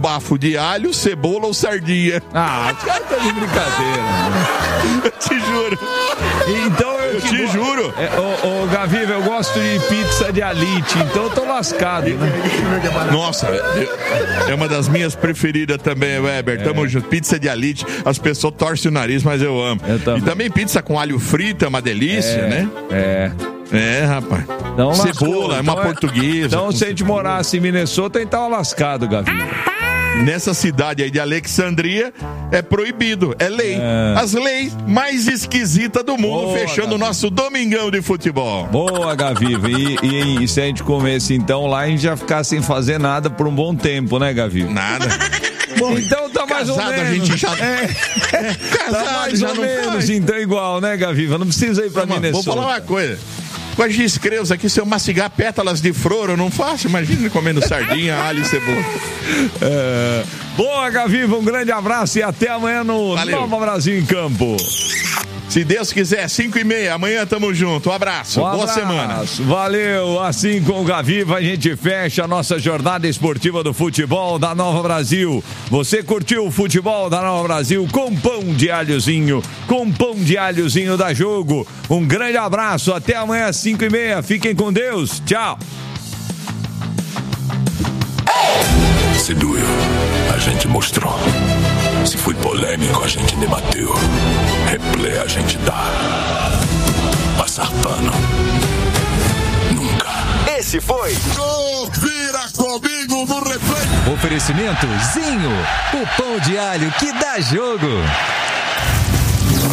bafo de alho, cebola ou sardinha. Os caras estão de brincadeira. Eu te juro. Então eu te juro. Ô, Gaviva, eu gosto de pizza de alite, então eu tô lascado, né? Nossa, é uma das minhas preferidas também, Weber. Tamo junto. Pizza de alite, as pessoas torcem o nariz, mas eu amo. E também pizza com alho frito é uma delícia, né? É, rapaz. Então, cebola, é uma portuguesa. Então, se a gente morasse em Minnesota, a gente tava lascado, Gaviva. Nessa cidade aí de Alexandria, é proibido, é lei. As leis mais esquisitas do mundo. Boa, fechando o nosso domingão de futebol. Boa, Gaviva. E se a gente comesse então lá, a gente já ficar sem fazer nada por um bom tempo, né, Gaviva? Nada. Bom, então tá mais ou menos. A gente já... Casado, tá mais ou menos, faz. Então igual, né, Gaviva? Não precisa ir pra Minnesota. Vou falar uma coisa. Com as giscreus aqui, se eu mastigar pétalas de flor, eu não faço. Imagina comendo sardinha, alho e cebola. Boa, Gaviva, um grande abraço e até amanhã no Nova Brasil em Campo. Se Deus quiser, 5h30, amanhã tamo junto. Um abraço, boa semana. Valeu, assim com o Gaviva a gente fecha a nossa jornada esportiva do futebol da Nova Brasil. Você curtiu o futebol da Nova Brasil com pão de alhozinho, da Jogo. Um grande abraço, até amanhã 5h30, fiquem com Deus, tchau. Se doeu, a gente mostrou. Se foi polêmico, a gente debateu. Replay a gente dá. Passar pano, nunca. Esse foi Confira comigo no replay. Oferecimento Zinho, o pão de alho que dá jogo.